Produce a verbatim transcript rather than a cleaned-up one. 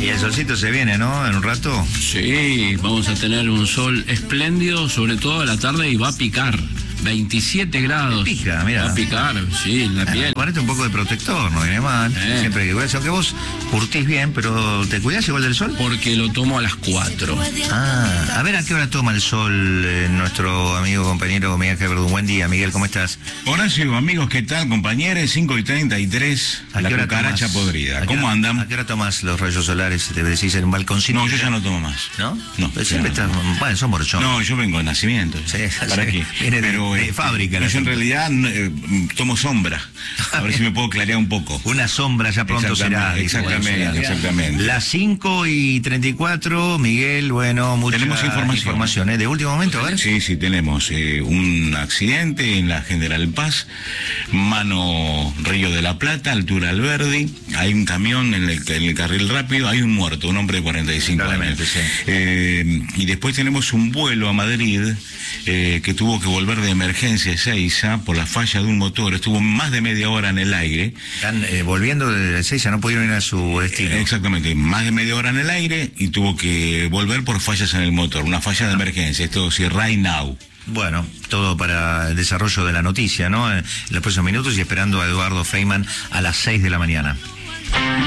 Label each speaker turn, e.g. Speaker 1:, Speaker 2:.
Speaker 1: Y el solcito se viene, ¿no? En un rato.
Speaker 2: Sí, vamos a tener un sol espléndido, sobre todo a la tarde, y va a picar. veintisiete grados.
Speaker 1: Pica, mira.
Speaker 2: Va a picar, sí, en la
Speaker 1: Bueno,
Speaker 2: piel.
Speaker 1: ponete un poco de protector, no viene mal.
Speaker 2: Eh.
Speaker 1: Siempre que cuidas, aunque vos curtís bien, pero ¿te cuidás igual del sol?
Speaker 2: Porque lo tomo a las cuatro.
Speaker 1: Ah, a ver a qué hora toma el sol eh, nuestro amigo compañero Miguel Verdún. Buen día, Miguel, ¿cómo estás?
Speaker 3: Horacio, amigos, ¿qué tal, compañeros? cinco y treinta y tres,
Speaker 1: ¿A
Speaker 3: la
Speaker 1: qué hora
Speaker 3: cucaracha
Speaker 1: tomás?
Speaker 3: podrida.
Speaker 1: ¿A qué
Speaker 3: ¿Cómo
Speaker 1: hora-
Speaker 3: andan?
Speaker 1: ¿A qué hora tomas los rayos solares? ¿Te decís en un balconcito?
Speaker 3: No, yo ya no tomo más.
Speaker 1: ¿No?
Speaker 3: No,
Speaker 1: Pero
Speaker 3: ya
Speaker 1: siempre
Speaker 3: no
Speaker 1: estás...
Speaker 3: tomo.
Speaker 1: Bueno, sos morochón.
Speaker 3: No, yo vengo de nacimiento.
Speaker 1: Sí,
Speaker 3: ¿Para
Speaker 1: sí,
Speaker 3: qué?
Speaker 1: viene de- de
Speaker 3: este,
Speaker 1: fábrica,
Speaker 3: no,
Speaker 1: la
Speaker 3: yo en
Speaker 1: gente.
Speaker 3: realidad eh, tomo sombra. A ver si me puedo clarear un poco.
Speaker 1: Una sombra ya pronto será.
Speaker 3: Exactamente,
Speaker 1: dice, bueno,
Speaker 3: exactamente,
Speaker 1: será.
Speaker 3: exactamente.
Speaker 1: Las cinco y treinta y cuatro, Miguel, bueno, mucha
Speaker 3: Tenemos información.
Speaker 1: información, ¿eh? De último momento, a ver.
Speaker 3: Sí, sí, tenemos eh, un accidente en la General Paz, mano Río de la Plata, altura Alberdi. Hay un camión en el, en el carril rápido, hay un muerto, un hombre de cuarenta y cinco años.
Speaker 1: Claramente, sí.
Speaker 3: Eh, y después tenemos un vuelo a Madrid eh, que tuvo que volver de emergencia a Ezeiza por la falla de un motor. Estuvo más de media hora en el aire.
Speaker 1: Están eh, volviendo de Ezeiza, no pudieron ir a su destino.
Speaker 3: Eh, Exactamente, más de media hora en el aire y tuvo que volver por fallas en el motor, una falla de emergencia. Esto sí, right now.
Speaker 1: Bueno, todo para el desarrollo de la noticia, ¿no? En los próximos minutos y esperando a Eduardo Feynman a las seis de la mañana.